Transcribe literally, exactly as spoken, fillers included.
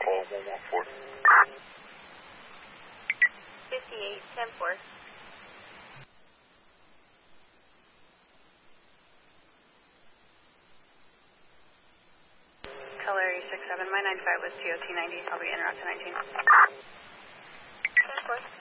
call one one four. fifty-eight ten four. Color six seven, my nine five was T O T ninety. I'll be en route to nineteen. ten four.